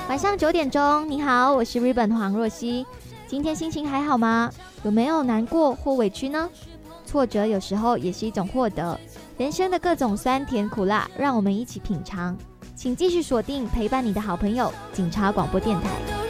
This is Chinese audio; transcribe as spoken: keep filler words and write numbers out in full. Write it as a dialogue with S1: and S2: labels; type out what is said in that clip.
S1: 晚上九点钟，你好，我是 Ribbon 黄若曦。今天心情还好吗？有没有难过或委屈呢？挫折有时候也是一种获得，人生的各种酸甜苦辣，让我们一起品尝。请继续锁定陪伴你的好朋友警察广播电台。